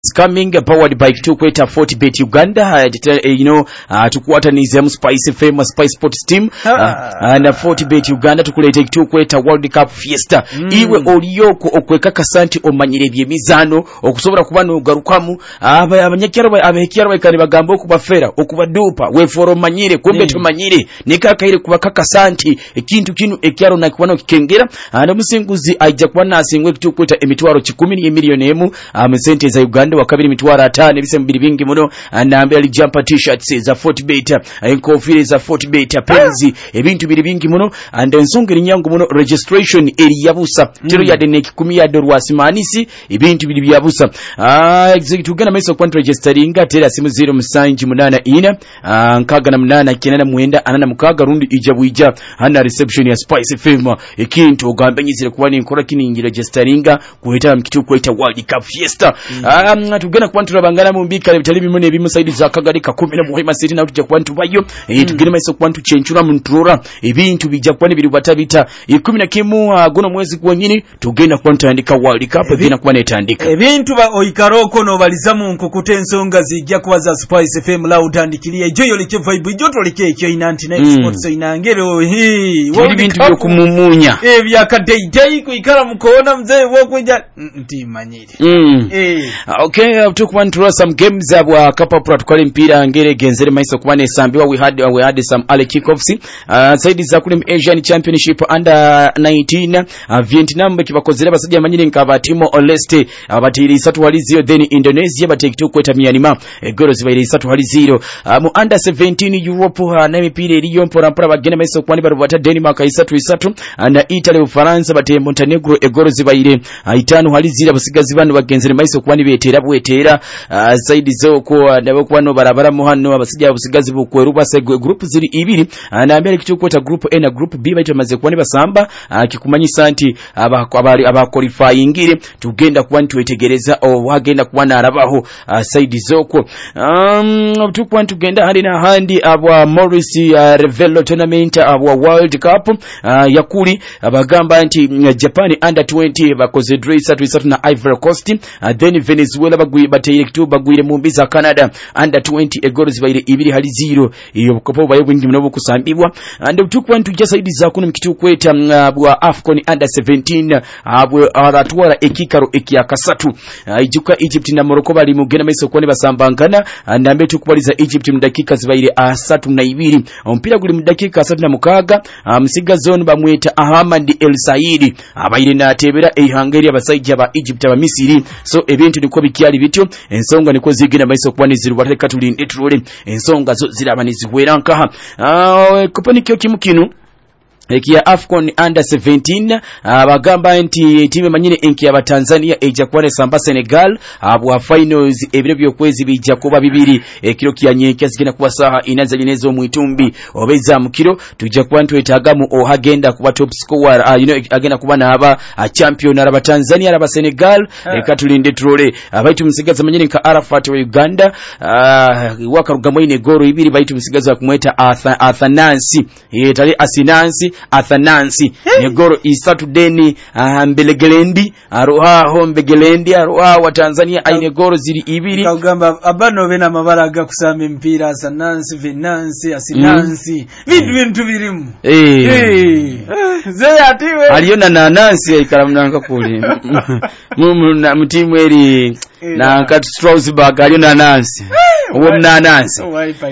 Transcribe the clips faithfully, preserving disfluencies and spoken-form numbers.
coming powered by Kitukweta forty bet Uganda. Uh, you know, uh, tukuwatanize mu Spice famous Spice Sports team uh, and uh, forty bet Uganda tukulete Kitukweta World Cup Fiesta. Mm. Iwe oliyoko okweka kasanti omanyire byemizano okusobola kubano garukamu aba abanyakyaro abahekyaro bakani bagambo okubafera okubadupa we foro manyire kumbe tumanyire nikakaire kubaka kasanti ekintu kinu ekyaro nakubano kikengera anda musinguzi ajja kubana asingwe Kitukweta emitwaro kikumi ne milioni emu amesente za Uganda wakabiri mitwara atano ebisemu biri bingi muno anambe ali jumper t-shirts za forty bet enkofire za forty bet penzi ebintu biri bingi muno and ensongeri nyangu muno registration eri yabusa mm. tero yade ne kikumi ya dollars wasimanisi ebintu biri byabusa ah executive gana meso kwa registering atera simu zero musanji munana ina nkaga na munana kinana muenda anana mukaga rundi ijabuija hana reception ya Spice F M ekintu ogambe nyizire kuba ni nkora kini registering kuheta Kitukweta World Cup Fiesta mm. um, tugena kuba turabangana mu mbika bitali bimone ebimu side za kagari ka kumi na muhima city na tujja kuba tubayo mm. tugena meso kuba tuchenchura mu nturora ebintu bijja kuba biri batabita kumi na kimu uh, gono mwezi kwa nyini tugenda kuba tutandika World Cup ebina kuba netandika ebintu ba oikaroko no balizamu nkokote ensonga zijja kuba za Spice F M la utandikiriye joyo like vibe joto like ekyo ninety-nine mm. sports inangero hi wali bintu byo kumumunya ebya kadei ku ikara mukona mzee wokweja ntimanyire mm. eh okay uh, took one to some games abwa kapapura tukale mpira ngere genzere maiso kubane sambiwa we had uh, we had some early kickoffs uh, side za kule Asian Championship under nineteen uh, Vietnam kibakozera basajja amanyire nkaba Timo Oleste abatiri isatu wali zero then Indonesia bateke Kitukweta Myanmar egoro zibaire isatu wali zero uh, mu under seventeen Europe uh, na mipira iliyo mpora mpora bagene maiso kwani barubata Denmark isatu isatu uh, na Italy Ufaransa bateye Montenegro egoro zibaire uh, itanu wali zero basigazi bano bagenzere maiso kwani betera bwetera uh, zaidi zoko uh, nabo kwano barabara muhano abasijja abusigazi bukweru basegwe group ziri ibiri uh, na ambere Kitukweta group A na group B bayitamaze kwani basamba uh, kikumanyisa nti abali aba qualifying ngire tugenda kuba ntuwetegereza o wagenda kuba narabaho uh, side zoko um tukwa tugenda handi na handi abwa Morris uh, Revelo tournament abwa World Cup uh, yakuli abagamba nti uh, Japan under twenty bakoze draw isatu isatu na Ivory Coast uh, then Venezuela bagwi bateye kitu bagwire mu mbiza Canada under twenty egoro baire ibiri hali zero iyo kopo bayo bwingi mnobo kusambibwa and tukwa tujja side zako mu Kitukweta abwa uh, Afcon under seventeen abwa aratwara ekikaro ekiya kasatu uh, ijuka Egypt na Morocco bali mugena meso kwani basambangana ndambe tukubaliza Egypt mu dakika zibaire asatu na ibiri ompira guli mu dakika asatu na mukaga msiga um, zone bamweta Ahmad El Saidi abaire na tebera ehangeri abasajja ba Egypt aba Misiri so ebintu niko bikyali bityo ensonga niko zigena meso kwani zirubatale katulinde turole ensonga zo zirabanizi wera nkaha uh, kupanikyo kimukino ekiya Afcon under seventeen abagamba uh, nti timu manyine enki ya Tanzania eja kwa samba Senegal abwa uh, finals ebiro byokwezi bijja kuba bibiri ekiro kiyanyeke zigena kuba saha inaza nyenezo muitumbi obeza mukiro tujja kuba ntwetagamu ohagenda kuba top scorer uh, you know agenda kuba naba uh, champion araba Tanzania araba Senegal yeah. Ekatulinde turole abaitu msigaza manyine nka Arafat wa Uganda uh, wakarugamwe ine goro ibiri baitu msigaza kumweta Athanansi yetali Asinansi Athanansi hey. Negoro isatu deni uh, mbelegerendi aroha ho mbegelendi aroha wa Tanzania aine goro ziri ibiri kagamba abano bena mabara aga kusamba mpira Athanansi Venansi Asinansi vitu mm. bintu birimu eh hey. Zee atiwe aliona na Nancy ikaramnanga kule mumu na mtimu eri na kat Strasbourg aliona Nancy uwo mnanansi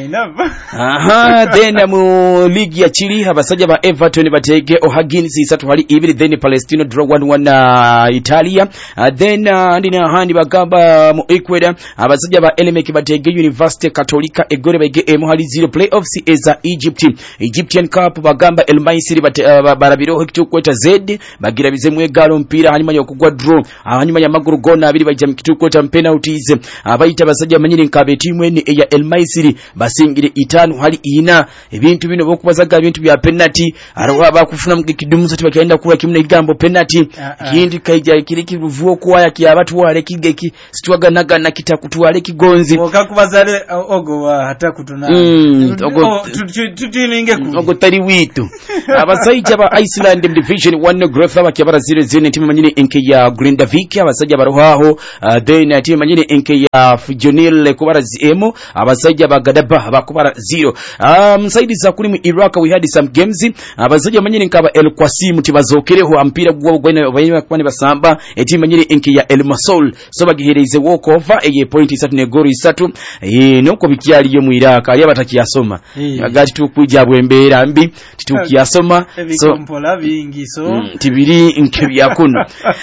aha then mu ligi ya Chile abasajja ba Everton batege O'Higgins isatu hali ibiri then Palestino draw one one na Italia uh, then uh, ndina handi bagamba mu Ecuador abasajja ba Elmec batege University Católica egore bege emu hali zero playoffs eza Egypt Egyptian Cup bagamba El Maisiri bate uh, barabiro Kitukweta Z bagira bizemwe galo mpira hanyuma yo kugwa draw hanyuma ya maguru gona abiri bajja mu Kitukweta penalties abayita basajja manyine nkabe timu ene eya El Maisiri basingire itanu hali ina ebintu bino bokubazaga ebintu bya penalty arawa abakufuna mukidumuzo tibakaenda kuwa kimune igambo penalty kindi kaija kiriki ruvuo kwaya kyabatu wale kigeki situwaganaga na kitakutwale kigonzi okakubazale ogo wa hata kutuna mm, ogo tutininge ku ogo tari witu abasaija ba Iceland division one growth abakabara zero zero timu manyine enke ya Grindavik abasajja barohaho uh, then timu manyine enke ya Fujonil kubara zemo abasajja bagadaba abakubara zero um saidi za kuli mu Iraq we had some games abasajja manyine nkaba El Qasim tibazokereho ampira gwo gwene bayima kwani basamba timu manyine enke ya El Mosul so bagihereze walk over eye point isatu ne gori isatu eh noko bikyali yo mu Iraq ali abatakiyasoma agati tukuja bwembera mbi tukiyasoma so mpola bingi so mm, tibiri nkebyakuno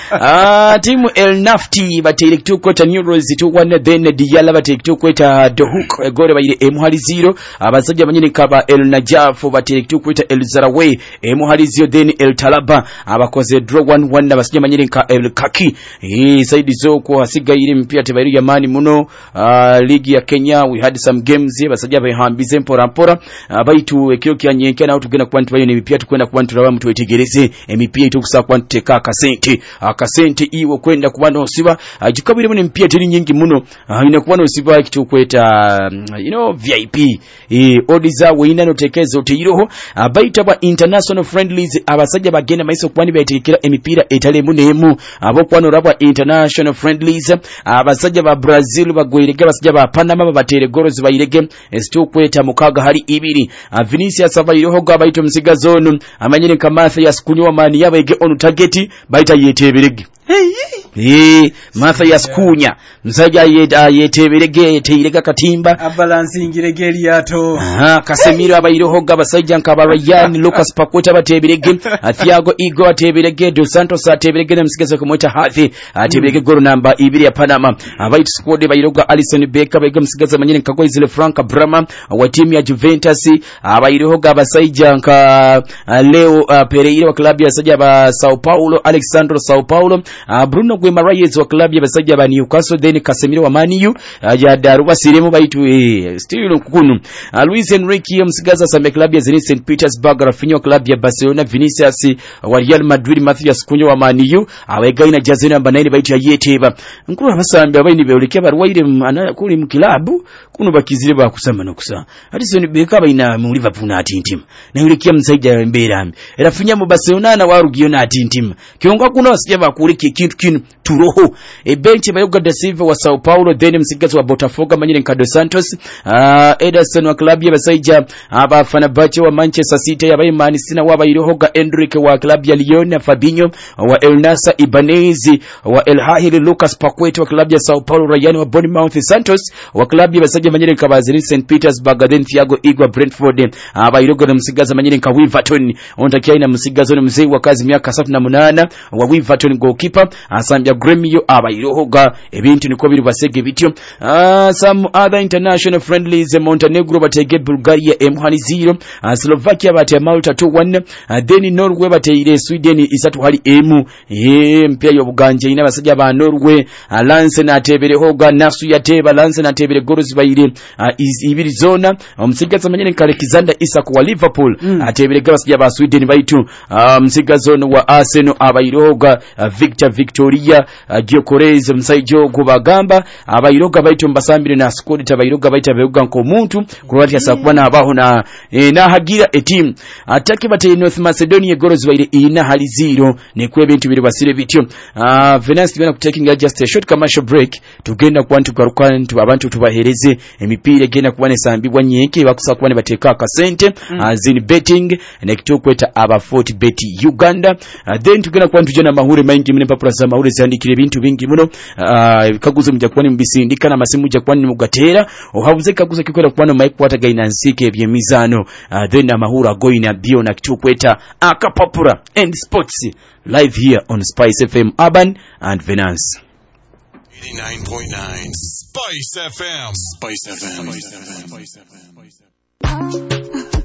ah timu El Nafti batele tukweta Neuros two one then Diyala batele tukweta Dohuk gore bayire emuhali zero abasajja banyine kaba El Najaf batele tukweta El Zarawe emuhali zero then El Talaba abakoze draw one one abasajja banyine ka El Kaki eh saidi zo ko hasigaire mpia tebairi yamani muno uh, ligi ya Kenya we had some games abasajja bahambize mpora mpora uh, baitu ekyo kyanyenke na tugenda kwantu bayo nemipia tukwenda kwantu rawa mtu wetegereze emipia itukusa kwantu teka akasente akasente iwo kwenda kubana osiba ajikabire mu empia teri nyingi muno ina kubana osiba kitukweta uh, you know V I P eh odiza weina no tekezo teyiroho abaita ba international friendlies abasajja bagenda maiso kwani bayitekera emipira etale munemu abo kwano raba international friendlies abasajja ba Brazil bagwirege abasajja ba Panama batere gorozi bayirege esitukweta mukaga hari ibiri Vinicius abayiroho gabayito msiga zonu amanyire kamatha yaskunywa mani yabege onu targeti baita yetebirege eh matha yaskunya msaja yeta yetebirege yeteyirega katimba abalance ngirege lyato aha Casemiro abayiroho gabasajja nkabarayani Lucas Paqueta batebirege Thiago Igor atebirege Dos Santos atebirege namsigaza kumweta hafi atebirege goro namba ibiri ya Panama abayito squad bayiroga Alisson Becker bayega msigaza manyine kagoyi zile Franca Brama wa timu ya Juventus abayiroho gabasajja nka Leo uh, Pereira wa klabu ya sajja ba Sao Paulo Alexandro Sao Paulo uh, Bruno Guimaraes wa klabu ya basajja ba Newcastle then Casemiro wa Man U uh, ya Daruba Siremo baitu eh still kunu uh, Luis Enrique msigaza sa klabu ya Zenit Saint Petersburg Rafinha klabu ya Barcelona Vinicius uh, wa Real Madrid Matthias Cunha wa Man U awegaina jazeni namba nine baitu ya yeteba nkuru abasambe abaini beolekya barwaire ana kuli mu kilabu kuno bakizire ba kusamba no kusa Alisson Becker baina mu Liverpool na tintim na yulekia msaija mbera Rafinha mu Barcelona na warugiyo na tintim kionga kuno asije bakulike kintu kinu turoho e bench bayoga da Silva wa Sao Paulo then msigazi wa Botafogo manyine Dos Santos uh, Ederson wa klabu ya basaija aba Fenerbahce wa Manchester City ya bayimani sina wa bayirohoga Endrick wa klabu ya Lyon na Fabinho wa El Nassr Ibanez wa El Ahly Lucas Paqueta wa klabu ya Sao Paulo Ryan wa Bournemouth Santos wa klabu ya basaija manyine kabazini Saint Petersburg then Thiago Igor Brentford abayiroga msigaza manyine ka Wiverton ontakia ina msigazo ni mzee wa kazi miaka thelathini na nane wa Wiverton goalkeeper asambya Gremio abayirohoga ebintu niko biri basege bityo uh, some other international friendlies Montenegro batege Bulgaria emuhali zero uh, Slovakia bate Malta two one uh, then Norway bate Sweden isatu hali emu eh mpya yo buganje ina basajja ba Norway uh, Lance na tebere hoga nasu ya teba Lance na tebere goros bayire uh, ibiri zona umsigaza um, manyene Alexander Isak wa Liverpool mm. atebere gabasajja ba Sweden baitu umsigazo um, wa Arsenal abayiroga uh, Victor Victoria uh, Gyökeres msaijo kubagamba abayiroga baitu mbasambire na squad tabayiroga baita beuga nko muntu kurwati ya sakwana abaho na e, na hagira a team ataki bate North Macedonia goals baire ina hali zero ne kwe bintu biri basire bityo uh, Venance tubena kutakinga just a short commercial break tugenda kwantu garukana tu abantu tubahereze emipire genda kubane sambibwa nyenke bakusakwane bateka akasente mm. uh, zini betting ne kitokweta aba forty bet Uganda uh, then tugenda kwantu jana mahure maingi mine papura za mahure zandikire bintu bingi muno uh, kaguzo mja kwani mbisindika na masimu mja kwani mugatera ohabuze kaguzo kikwera kwano mike kwata gaina nsike bye mizano uh, then amahura goina bio na kitokweta akapapura and sports live here on Spice F M Urban and Venance eighty-nine point nine Spice F M Spice F M Spice F M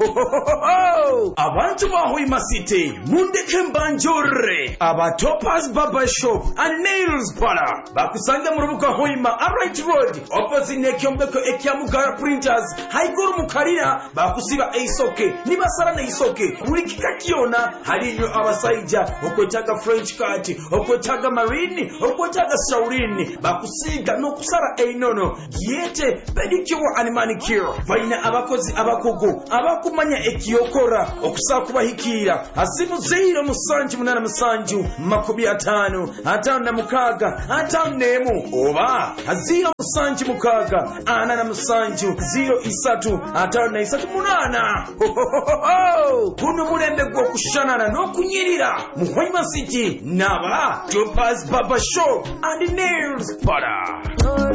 abantu ba Hoima City mundeke mbanjure aba Topaz Barber Shop and Nails Parlor bakusanga mu rubuga Hoima Right Road opposite ekyombeko ekyamugara Printers haiguru mukarira bakusiba eisoke nibasara na isoke buri kikakiona haliyo abasaija okwetaga French cut okwetaga marine okwetaga saurini bakusiga no kusara einono yete pedicure and manicure baina abakozi abakugu abakumanya ekiyokora okusakuba hikira asimu zero musanju munana musanju makubi atano atano na mukaga atano nemu oba aziro musanju mukaga ana na musanju zero isatu atano na isatu munana kuno mulembe gwo kushanana no kunyirira mu Hoima City naba Topaz Barber Shop and Nails Parlor.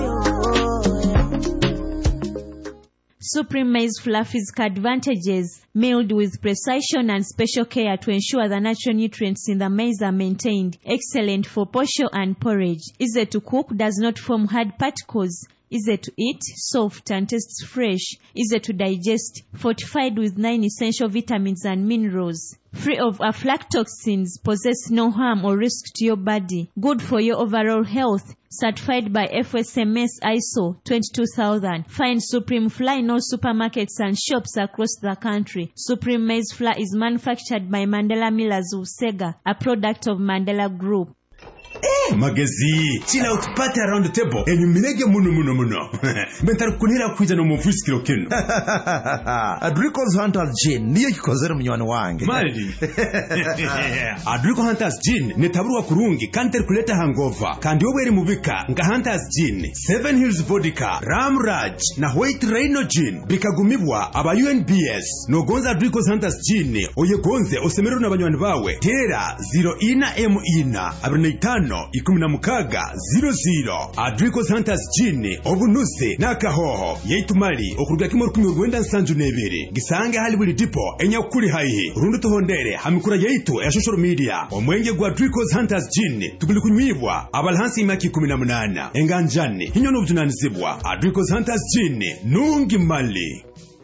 Supreme Maize Flour physical advantages, milled with precision and special care to ensure the natural nutrients in the maize are maintained. Excellent for posho and porridge. Easy to cook, does not form hard particles. Easy to eat, soft and tastes fresh. Easy to digest, fortified with nine essential vitamins and minerals. Free of aflatoxins, possess no harm or risk to your body. Good for your overall health. Certified by F S M S I S O twenty-two thousand. Find Supreme Flour in all supermarkets and shops across the country. Supreme Maize Flour is manufactured by Mandela Millers of Sega, a product of Mandela Group. Eh, magezi chila utupate around the table enyumirege muno muno muno mentar kunira kuja no mufusi kilo kenu Adrico's Hunters Gin niyo kikozera munywani wange mali Adrico Hunters Gin netabruwa kurungi kanter kuleta hangover kandi obweri mubika nga Hunters Gin Seven Hills Vodka Ram Raj na White Rhino Gin bikagumibwa aba U N B S no gonza Adrico's Hunters Gin oye gonze osemero na banywani bawe tera zero ina m ina abirina no ikumina mukaga zero zero. Adrico's Hunters Gin obunuze nakahoho yeitumali okuruga kimwe rukumi rwenda nsanju nebere gisange hali buli dipo enya kuri haihi rundu tuhondere hamikura yeitu ya social media omwenge gwa Adrico's Hunters Gin tubili kunywibwa abalhansi imaki kumi na munana enganjani hinyo n'obujunanizibwa. Adrico's Hunters Gin nungi mali.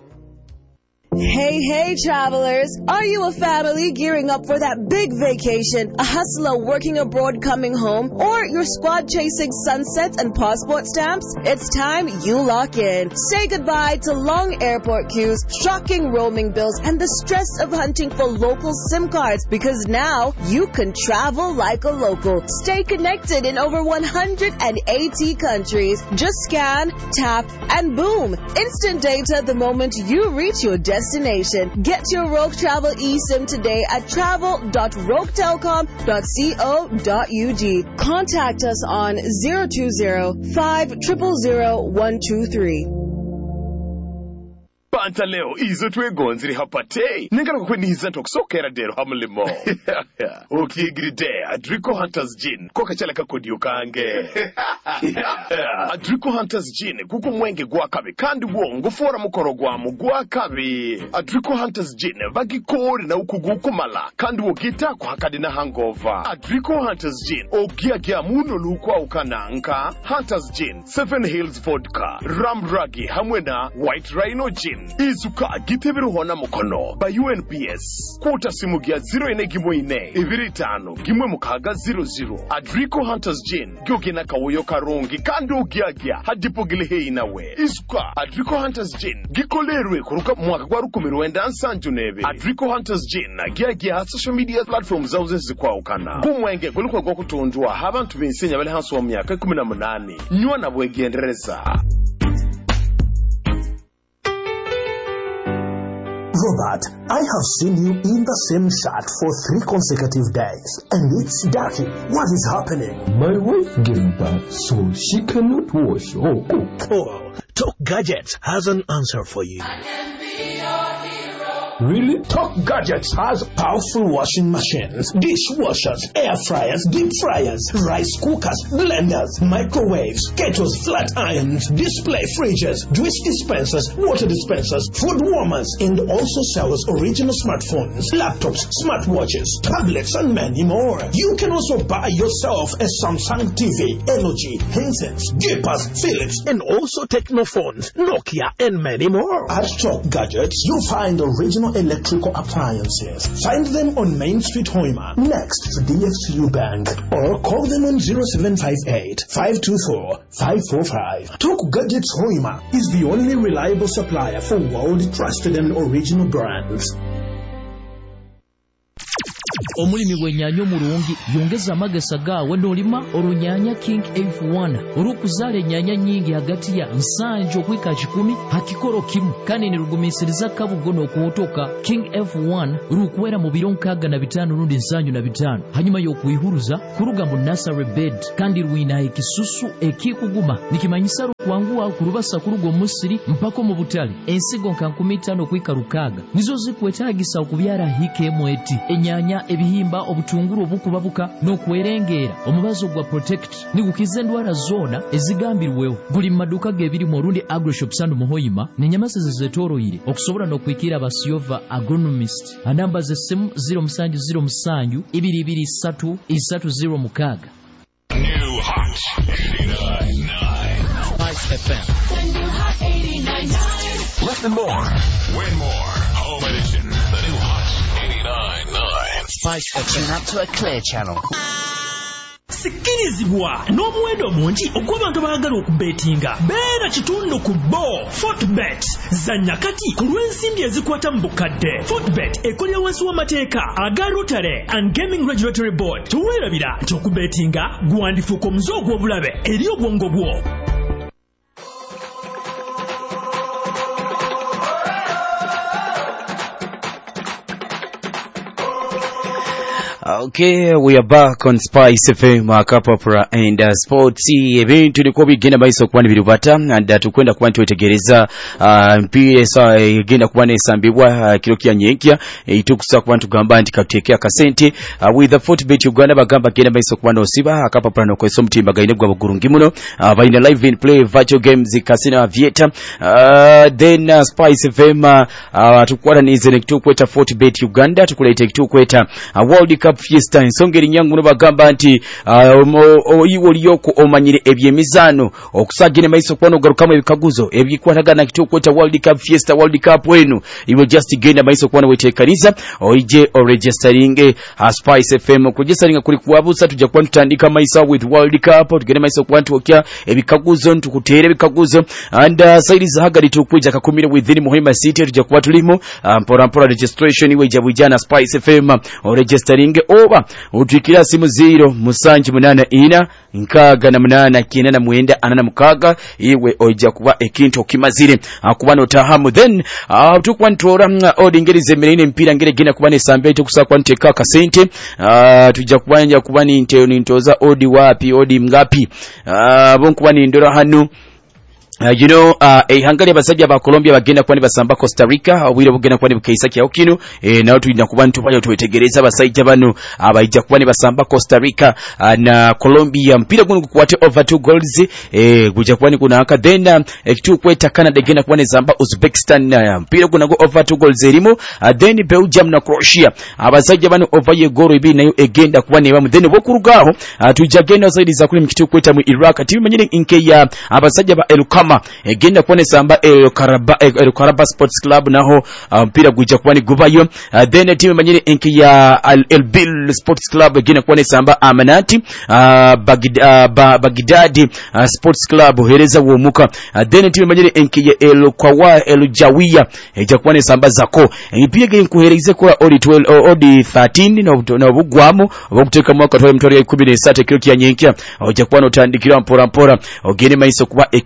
Hey, hey, travelers! Are you a family gearing up for that big vacation, a hustler working abroad coming home, or your squad chasing sunsets and passport stamps? It's time you lock in. Say goodbye to long airport queues, shocking roaming bills, and the stress of hunting for local SIM cards, because now you can travel like a local. Stay connected in over one hundred eighty countries. Just scan, tap, and boom! Instant data the moment you reach your destination. Destination. Get your Rogue Travel eSIM today at travel dot rogue telecom dot co dot u g. Contact us on zero two zero five zero zero zero one two three. Panta leo izo twegonziri hapate ningana kukweniza ntokusokera dero hamulimo okigride Adrico Hunters Gin koka chala kakodiyo kange Adrico Hunters Gin kuko mwenge gwakabe kandi wongo fora mukoro gwamu gwakabe. Adrico Hunters Gin bagikori na ukugukumala kandi wogita kwa hakadi na hangover. Adrico Hunters Gin ogia gia muno lukwa ukananka. Hunters Gin Seven Hills Vodka Ram Ragi hamwe na White Rhino Gin izuka gitebiru hona mukono ba U N B S kuta simu gia zero ine gimwe ine ibiri tano gimwe mukaga zero zero. Adrico Hunters Gin gyogena kawoyo karungi kandi ugia gia hadipo gilehe inawe izuka. Adrico Hunters Gin gikolerwe kuruka mwaka kwa rukumi rwenda nsanju nebe. Adrico Hunters Gin gia gia social media platforms zauze zikwa ukana kumwenge gulukwa kwa kutundua habantu binsenya bale hansu wa myaka kumi na munani nywa na bwegendereza. Robert, I have seen you in the same shirt for three consecutive days, and it's dirty. What is happening? My wife gave birth, so she cannot wash or cook. Oh, Talk Gadgets has an answer for you. I can be your hero. Really? Top Gadgets has powerful washing machines, dishwashers, air fryers, deep fryers, rice cookers, blenders, microwaves, kettles, flat irons, display fridges, juice dispensers, water dispensers, food warmers, and also sells original smartphones, laptops, smartwatches, tablets, and many more. You can also buy yourself a Samsung T V, L G, Hisense, Jeepers, Philips, and also Technophones, Nokia, and many more. At Top Gadgets, you'll find original electrical appliances. Find them on Main Street, Hoima, next to D F C U Bank, or call them on zero seven five eight, five two four, five four five. Top Gadgets Hoima is the only reliable supplier for world-trusted and original brands. Omulimi gwennyanya omulungi yongeza amagesa gaawe n'olima olunyanya King F one olukuzaala ennyanya nnyingi hagati ya nsanju okwika kikumi hakikoro kimu kandi ne lugumiisiriza kabugo n'okuwotoka King F one lukuwera mu biro nkaaga na bitaano lundi nsanju na bitaano hanyuma y'okuyihuluza kuruga mu nursery bed kandi lwina ekisusu ekikuguma nikimanyisa lukwanguwa kulubasa kuruga omusiri mpaka mu butale ensigo nka nkumi ttaano okwika lukaaga nizo zikwetaagisa okubyala hikemu eti ennyanya ebihimba obutunguru obukubabuka n'okwerengeera omubazi gwa protect nigukiza endwala zoona ezigambirwewo buli mu maduuka g'ebiri mu Olundi Agroshop Sandu Muhoyima n'ennyamasi zezeetooloire okusobola n'okwikiira abasiova agronomist anamba z'essimu zero musanju zero musanju ibiri ibiri ssatu isatu zero mukaaga. New Hot eighty-nine point nine Spice F M. The new Hot eighty-nine point nine. Listen more, win more. Home edition. The new Hot eighty-nine point nine. Spice F M. Tune up to a clear channel. Sikirizibwa n'omuwendo mungi ogw'abantu abaagala okubetinga beera kitundu ku bo Fortbet zanya kati ku lw'ensimbi ezikwata mu bukadde. Fortbet ekolera wansi w'amateeka aga Rotary and Gaming Regulatory Board. Tuweerabira nti okubetinga gwandifuuka omuze ogw'obulabe eri obwongo bwo. Okay, we are back on Spice F M, Kapapura and uh, Sports. Ebintu liko bigenda baiso kuba nibirubata and uh, tukwenda kuba nitwetegereza uh, mpire sa egenda kuba nesambibwa uh, kilo kya nyenkya itukusa kuba ntugamba nti katekea kasente uh, with the Fortbet Uganda bagamba genda baiso kuba nosiba Kapapura no kweso mtimba gaine gwa bugurungi muno uh, baina live in play virtual games casino avieta uh, then uh, Spice F M uh, tukwara nize nekitu kweta Fortbet Uganda tukulete kitu kweta uh, World Cup Fiesta ensongeri nyangu bagamba nti oyiwo liyoko omanyire ebyemizano okusagine maiso kwano garukamu ebikaguzo ebikwatagana kitu kweta World Cup Fiesta World Cup wenu iwe just genda maiso kwano wetekaniza oije o registering uh, Spice F M kujisanga kuli kuwabusa tujja kwa tutandika maiso with World Cup tugende maiso kwa ntokya ebikaguzo ntukutere ebikaguzo and uh, side za hagali tukujja kakumire within Muhima City tujja kwa tulimo uh, mpora mpora registration iwe jabujana Spice F M o registering oba utukira simu zero musanji munana ina nkaga na munana kina na mwenda anana mukaga iwe oija kuba ekintu okimazire akuba no tahamu then uh, tukwa ntora uh, odi ngeri zemerine mpira ngere gina kuba ne sambe tukusa kwa nteka kasente uh, tujja kubanja kuba ni nteo ni ntoza odi wapi odi mgapi uh, bonkuba ni ndora hanu Uh, you know uh, eh hangali abasajja ba Colombia bagenda kwani basamba Costa Rica obwire bugenda kwani bukaisa kya okino eh nawo tulina kuba ntupanya tuwetegereza abasajja bano abayija kwani basamba Costa Rica uh, na Colombia mpira guno kukwate over two goals eh guja kwani kuna aka then uh, kitu kweta Canada genda kwani zamba Uzbekistan uh, mpira guno go over two goals erimo uh, then Belgium na Croatia abasajja bano over ye goal ibi nayo egenda kwani bamu then bokurugaho uh, tujagenda zaidi za kuli mkitu kweta mu Iraq timu manyine inke ya abasajja ba Elukama egenda kuone samba El Karaba El Karaba Sports Club naho mpira um, guja kwani gubayo uh, then timu manyine enki ya Al El Bil Sports Club egenda kuone samba Amanati uh, Bagid, uh, ba, Baghdad uh, Sports Club hereza womuka uh, then timu manyine enki ya El Qawa El Jawiya eja kuone samba zako mpige nkuhereze kwa odi twelve odi thirteen na obugwamu obuteka mwaka twa mtori ya kumi na tatu kilo kya nyenkya oja kuone otandikira mpora mpora ogene maiso kuba ekintu no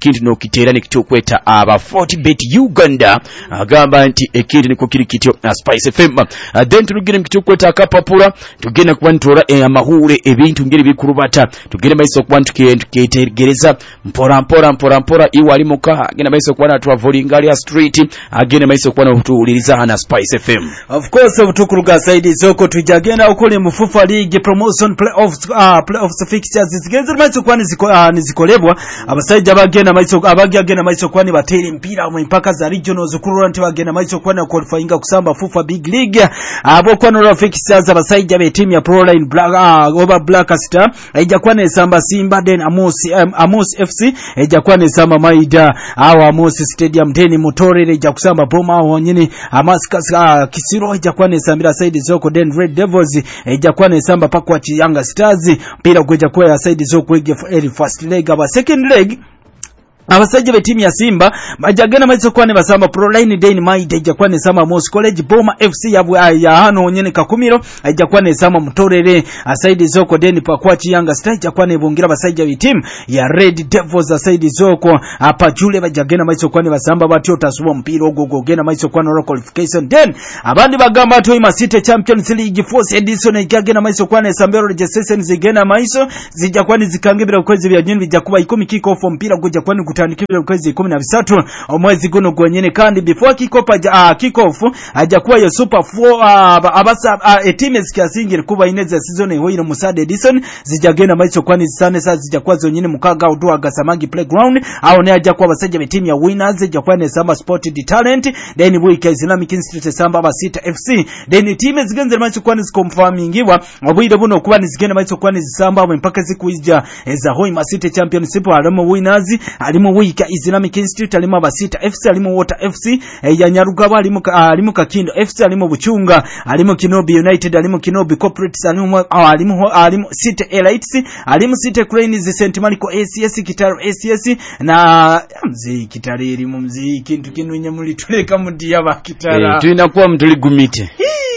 kiteera ne kitukweta aba forty bet Uganda agamba nti ekindi niko kiri kityo uh, Spice F M uh, then tulugire mkitukweta akapapula tugenda kuba ntora eh, amahure ebintu ngeri bikurubata tugende maiso kuba ntuketegereza mpora mpora mpora mpora iwa alimuka agenda maiso kuba natwa volingalia street agenda maiso kuba n'okutuuliriza hana Spice F M. Of course obutukuluga saidi zoko tujagenda okole mu FIFA League promotion playoffs uh, playoffs fixtures zigenze maiso kuba niziko uh, nizikolebwa abasajja bagenda maiso abagenda maiso kuba ni bateri mpira mu mpaka za regionals kurura nti bagenda maiso kuba na qualifying kusamba FIFA Big League abo kwa no fixtures abasajja be team ya Proline Black uh, over Black Star ejja kwa ne samba Simba den Amos um, Amos F C ejja kwa ne samba Maida awa Amos Stadium den Motore ejja kusamba Boma wonyini Amaskas uh, Kisiro ejja kwa ne sambira side zoko den Red Devils ejja kwa ne samba pakwa Yanga Stars pira kweja kwa ya side zoko ege first leg aba second leg abasajja be timu ya Simba bajagena maiso kwane basamba Proline Dane Maida ejja kwane sama Mos College Boma F C ya ya hano nyene kakumiro ejja kwane sama Mutorere aside zoko Dane pakwachi Yanga Star ejja kwane bongira basajja be timu ya Red Devils aside zoko apa Jule bajagena maiso kwane basamba batyo tasuba mpira ogogo gena maiso kwane ro qualification then abandi bagamba to ima City Champions League fourth edition ejagena maiso kwane Sambero registration zigena maiso zijja kwane zikangebera kwezi bya nyini bijja kuba ikumi kick off mpira kujja kwane kutandikira kwezi kumi na bitatu omwezi guno gwenyene kandi before kikopa uh, kick off aja kuwa yo super four uh, abasa uh, etimes kiasingira kuba ineza season ehoyiro musade edition zijagenda maiso kwani zisane sa zijja kwa zonyene mukaga udwa gasamagi playground aho ne aja kwa basajja be team ya winners ejja kwa ne samba sport the talent then Buika Islamic Institute samba basita F C then team zigenze maiso kwani zikonfirmingiwa obwire buno kuba nizigenda maiso kwani zisamba mpaka zikuija eza Hoima City Championship alimo winners alimo Buika Islamic Institute alimo abasita F C alimo Water F C eh, ya Nyarugaba alimo alimo Kakindo F C alimo Buchunga alimo Kinobi United alimo Kinobi Corporates alimo alimo alimo City Elites alimo City Cranes Saint Marco A C S Kitaro A C S na mzee Kitare iri mu mzee kintu kinunye muri tuleka mudi yaba Kitara eh tuina kuwa mtuli gumite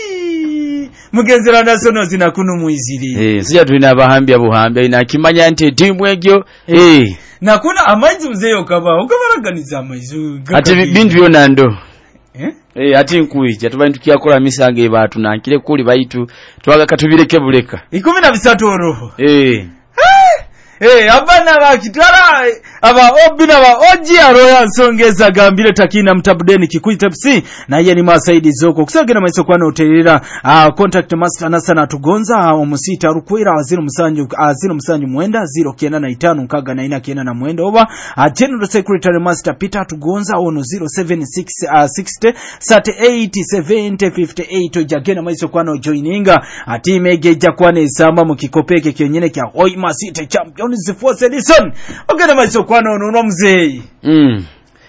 mugenzera nasono zinakunu muiziri eh sija tuina abahambi abuhambi ina kimanya nti timu egyo eh na kuna amaizi mzeyo kaba ukabaraganiza amaizi ati bintu byona ndo eh eh ati nkuija tubantu kyakola misange batu nankire kuli baitu twaga katubireke buleka ikumi na bitatu oroho eh eh abana bakitara aba obina ba oji aroya nsongeza gambire takina mtabudeni Kikuita F C na yeye ni masaidi zoko kusagena maiso kwa noterera uh, contact master nasana tugonza omusita uh, rukwira aziro musanju aziro musanju mwenda zero kenda na itano nkaga na ina kenda na mwenda oba uh, general secretary master Peter tugonza ono zero seven six sixty thirty-eight seventy fifty-eight ojagena maiso kwa no joininga atime geja kwa ne samba mukikopeke kyenyene kya Hoima City Champions fourth edition ogena maiso kwa no no mzee mm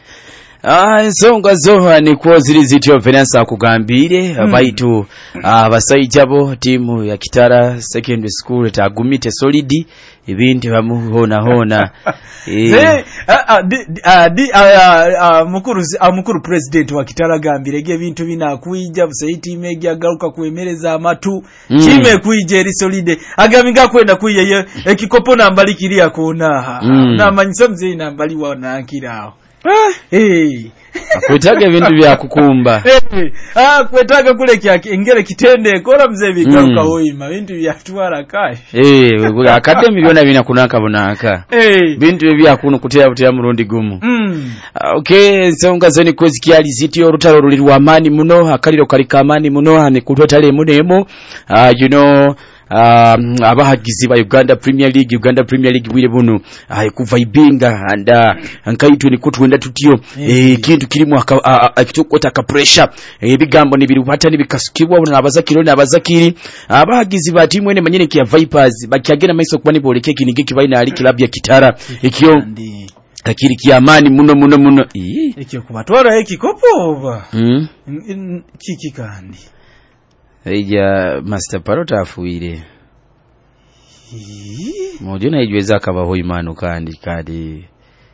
Ah ensonga zoha ni kwa ziri zityo Venansa kugambire mm. Baitu abasajjabo timu ya Kitara Secondary School tagumite solidi ibintu bamuhona hona eh di mukuru mukuru president wa Kitara gambire ge bintu binakuija busaiti imege agaruka kuemereza amatu mm. Kime kuije eri solide agaminga kwenda kuiye ekikopo nambali kiri yakona mm. Na manyiso mzee nambali wana akiraho ah eh akwetaga bintu bya kukumba eh ah kwetaga kule kya engere kitende kola mzee bikaruka mm. Hoima bintu bya twara kai eh akade miliona bina kunaka bonaka eh bintu bya kuno kutera butera murundi gumu mm. Okay nsonga zoni kozi kyali zityo rutaro rulirwa amani muno akaliro kali kamani muno ane kutotale munemo uh, you know Um, abahagizi ba Uganda Premier League Uganda Premier League bwire buno ay kuvaibinga anda ankaitu ni kutwenda tutyo eh kintu kirimu akitokota ka pressure eh bigambo ni birubata ni bikasukibwa na abazakiro na abazakiri abahagizi ba timu ene manyene kia Vipers bakyagena maiso kubani boleke kinige kibaina ali club ya Kitara ikiyo kakiri kiamani muno muno muno eh ikiyo kubatwara ekikopo oba mm kiki kandi eja Master Parota afuire mojona ijweza kaba Hoimano kandi kandi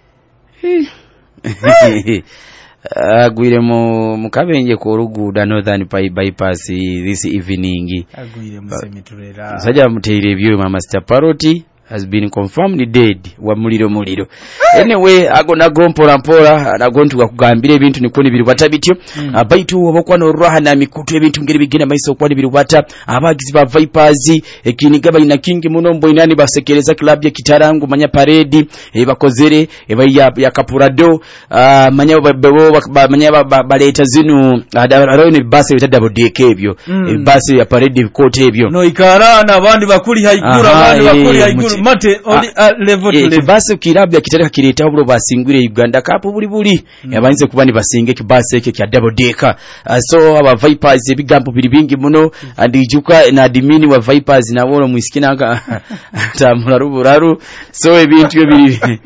agwire mu mukabenje ko ruguda Northern Pai bypass this evening agwire musemiturera saja muteire byo Master Paroti has been confirmed dead wa muliro muliro anyway ago nago mpola mpola nago ntuga kugambira ebintu nikoni biri batabityo mm. abaitu obokwano raha na mikutu ebintu ngeri bigenda maiso kwani biri bata abagizi ba Vipers ekiniga bayina king munombo inani basekereza club ya Kitarangu manya parade ebakozere ebaya ya Kapurado uh, manya babo manya baleta zinu arone base bita double deck ebyo mm. base ya parade kote ebyo no ikarana abandi bakuri haigura abandi bakuri haigura mate oli uh, level to level base club ya Kitaraka kireta oburo basingwire Uganda Cup buli buli mm. yabanze kubani basinge kibase eke kya double deck uh, so aba Vipers ebigambo biri bingi muno andijuka na admin wa Vipers na woro mwisikina tamula ruburaru so ebintu ebiri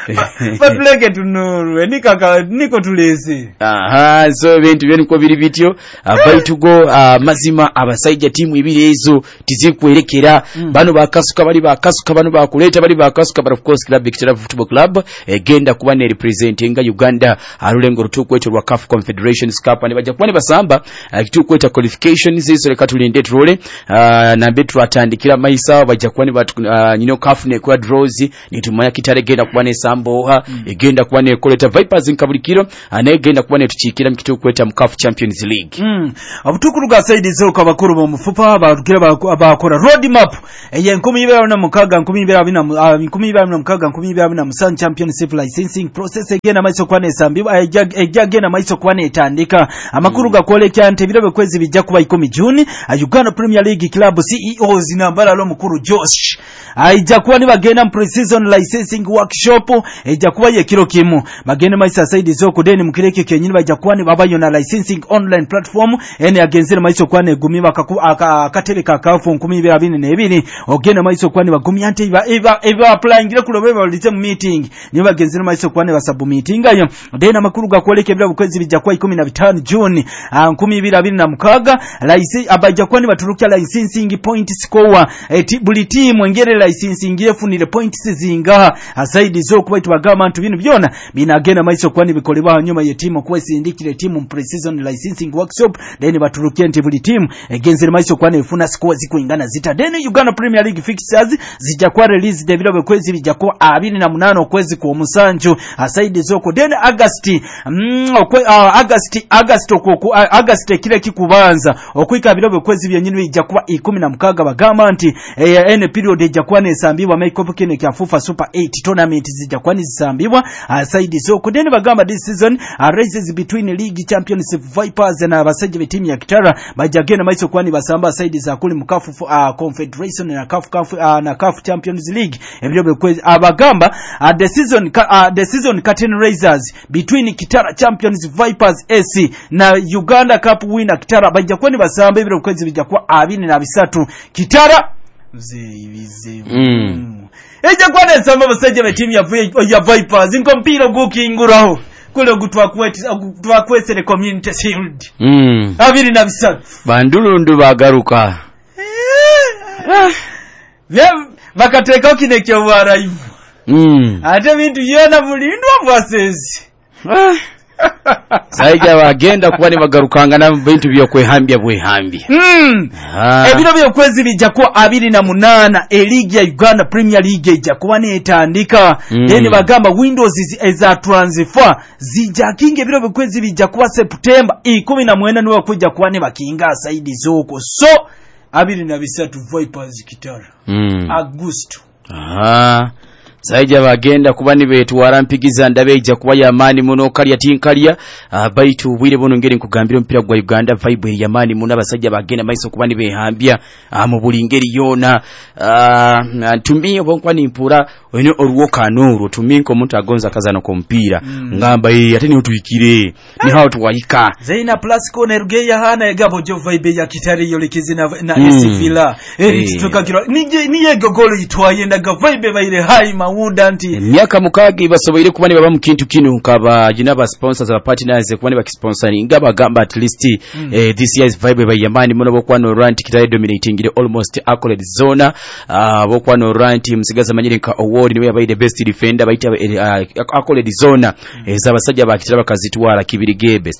batleke tunuru nikaka niko tuleze aha so ebintu byo niko biri bityo abaitu go uh, mazima abasaija timu ibiri ezo tizikwerekera mm. bano bakasuka bali bakasuka bano bakuleta bali bakasuka but of course club Victoria Football Club egenda kuba ne representing Uganda arulengo rutukweto rwa C A F Confederations Cup ne bajja kubane basamba kitukweta uh, qualifications izo leka tulinde trole uh, na betu atandikira maisa bajja kubane batu uh, nyino C A F ne kwa draws nitumanya Kitale genda kubane samboha mm. egenda kubane koleta Vipers inkabulikiro anegenda kubane tuchikira mkitukweta mu C A F Champions League mm. abutukuruga side zo kabakuru mu mufupa batukira bakora road map eye nkumi ibera na mukaga nkumi ibera bina nkumi ibera na mukaga nkumi ibera bina musan championship licensing process egena maiso kwane sambiba ejagena maiso kwane etandika amakuru gakole kyante biro bekwezi bijja kuba ikumi June Uganda Premier League Club C E Os nambala lo mukuru Josh aija kuba ni bagenda mu pre-season licensing workshop eja kuba ye kiro kimu bagenda maiso side zo kudeni mukireke kenyini baija kuba ni babayo na licensing online platform ene agenzera maiso kwane gumi bakatele kakafu nkumi ibera bine nebiri ogenda maiso kwane bagumi ante iba eba eba applying kulo beba lite meeting ni bagenzera maiso kwane basabu meeting ayo dena makuru gakoleke bya bukwezi bijja kwa ikumi na bitano June nkumi ibera bine na mukaga license abaja kwani baturukia licensing point score eti buli team engere licensing yefunire points zinga asaidi zo kuba itubagama ntu bino byona binagenda maiso kwani bikolebwa nyuma ye team kwesindikire team pre-season licensing workshop deni baturukia nti buli team egenzera maiso kwani ifuna score zikuingana zita deni Uganda Premier League fixtures zijja kwa release de biro bekwezi bijja kwa abiri na munano kwezi kwa musanju asaidi zo ko deni August mm, okwe uh, August August okwo August kile kikubanza okwika biro bekwezi byenyini bijja kuba ikumi na mukaga bagamba nti eh, ene period ejja kwa ne sambibwa Michael Kene kya FIFA Super eight tournament zijja kwa ni sambibwa asaidi zo ko deni bagamba this season uh, races between league championship Vipers na abasaje be team ya Kitara bajagena maiso kwani basamba asaidi za kuli mukafu uh, Confederation na C A F uh, na C A F Champions League ebyo bekwezi abagamba uh, the season uh, the season curtain raisers between Kitara Champions Vipers A C na Uganda Cup winner Kitara bajja kwani basamba ebyo bekwezi bijja kwa abini na bisatu Kitara mzivize mm. eja kwane samba basaje be team ya ya Vipers inkompiro gukinguraho kule gutwakwete gutwakwete community shield mm. abiri na bisatu bandulundu bagaruka vya bakateka kineke bwarayivu mm. ate bintu yena bulindwa bwasezi saija bagenda kuba ni bagarukanga na bintu byo kwehambya bwehambya mm. ebiro byo kwezi bijja ko abiri na munana e league ya Uganda Premier League ejja kuba netandika mm. then bagamba windows eza transfer zijja kinge ebiro byo kwezi bijja kuba September ikumi na mwenda niwe kujja kuba ne bakinga saidi zoko so abiri na bisatu Vipers Kitara mm. Augusto aha saija bagenda kuba ni betu warampigiza ndabe ija kuba yamani muno kalya tinkalya uh, baitu bwire bono ngeri nkugambira mpira gwa Uganda vibe yamani muno abasajja bagenda maiso kuba ni behambya uh, mu bulingeri yona uh, tumie bonkwa ni mpura wene oruwoka nuru tuminko muntu agonza kazana ko mpira mm. ngamba yi ate ni otuyikire ni hawo tuwayika Zaina plus ko nerugeya hana egabo jo vibe ya Kitari yolekizi na na mm. S Villa eri hey. tukakira nije niye gogolo yitwaye ndaga vibe baire hai mawudanti myaka mukagi basoboire kubani baba mukintu kinu kaba jinaba sponsors aba partners kubani bakisponsoring ngaba gamba at least mm. eh, this year's vibe by yamani muno bokwano rant Kitari dominating ile almost accolade zona uh, bokwano rant msigaza manyiri ka award niwe yabaye the best defender baita uh, accolade zona mm. ezabasajja bakitira bakazitwala kibiri gebe